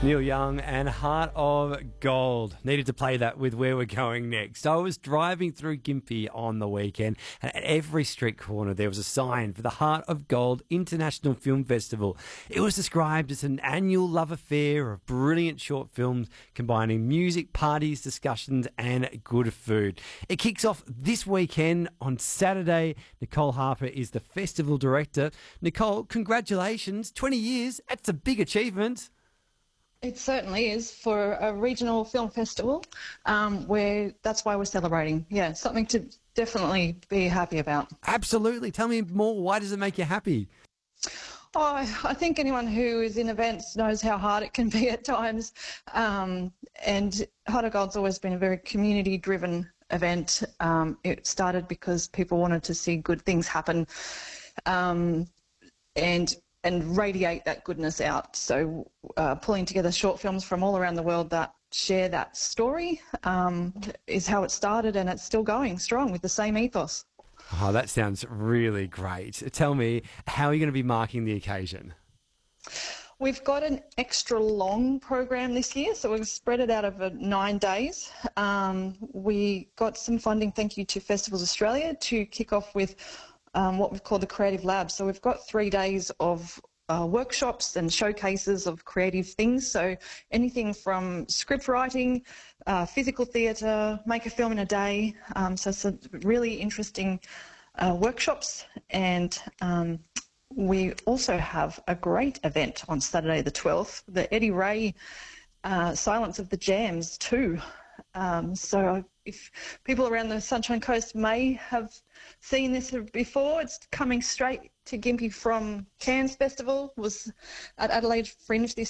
Neil Young and Heart of Gold. Needed to play that with where we're going next. I was driving through Gympie on the weekend, and at every street corner there was a sign for the Heart of Gold International Film Festival. It was described as an annual love affair of brilliant short films combining music, parties, discussions and good food. It kicks off this weekend on Saturday. Nicole Harper is the festival director. Nicole, congratulations. 20 years, that's a big achievement. It certainly is for a regional film festival, where that's why we're celebrating. Yeah, something to definitely be happy about. Absolutely. Tell me more. Why does it make you happy? Oh, I think anyone who is in events knows how hard it can be at times. And Heart of Gold's always been a very community-driven event. It started because people wanted to see good things happen, and radiate that goodness out. So pulling together short films from all around the world that share that story is how it started, and it's still going strong with the same ethos. Oh, that sounds really great. Tell me, how are you going to be marking the occasion? We've got an extra long program this year, so we've spread it out over 9 days. We got some funding, thank you to Festivals Australia, to kick off with what we've called the Creative Lab. So we've got 3 days of workshops and showcases of creative things. So anything from script writing, physical theatre, make a film in a day. So some really interesting workshops. And we also have a great event on Saturday the 12th, the Eddie Ray Silence of the Jams too. So if people around the Sunshine Coast may have seen this before, it's coming straight to Gympie from Cairns Festival, was at Adelaide Fringe this